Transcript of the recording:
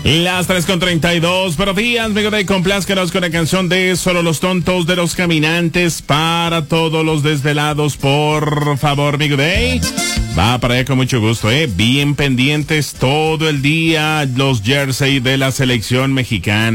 Las 3:32, buenos días, amigo de complázcanos con la canción de Solo los tontos de los caminantes para todos los desvelados, por favor, amigo de. Va para allá con mucho gusto, bien pendientes todo el día los jersey de la selección mexicana.